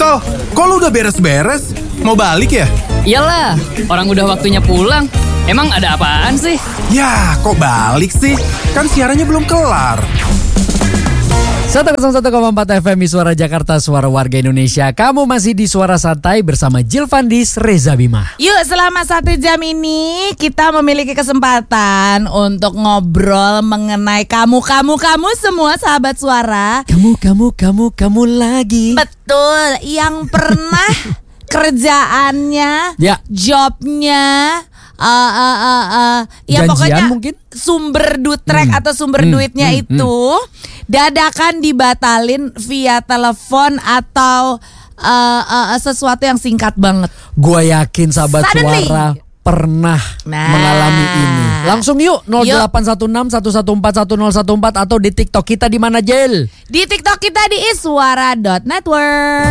So, kok lu udah beres-beres? Mau balik ya? Iyalah, orang udah waktunya pulang. Emang ada apaan sih? Ya, kok balik sih? Kan siarannya belum kelar. 101,4 FM Suara Jakarta, suara warga Indonesia. Kamu masih di Suara Santai bersama Jill Fandis, Reza Bima. Yuk, selama 1 jam ini kita memiliki kesempatan untuk ngobrol mengenai kamu semua sahabat suara. Kamu lagi. Betul, yang pernah kerjaannya, Ya. jobnya, ya Janjian pokoknya mungkin? sumber dutrek atau sumber duitnya itu dadakan dibatalin via telepon atau sesuatu yang singkat banget. Gua yakin sahabat Suddenly. suara pernah mengalami ini. Langsung yuk 0816 114 1014 atau di TikTok kita di mana, Jel? Di TikTok kita di iswara.network.